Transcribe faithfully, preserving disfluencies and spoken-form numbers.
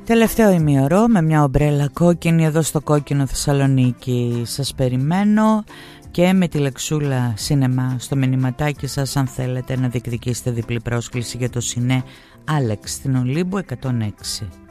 Τελευταίο ημιωρό με μια ομπρέλα κόκκινη εδώ στο κόκκινο Θεσσαλονίκη. Σας περιμένω και με τη λεξούλα σινεμά στο μηνυματάκι σας αν θέλετε να διεκδικήσετε διπλή πρόσκληση για το Σινέ Άλεξ στην Ολύμπου εκατόν έξι.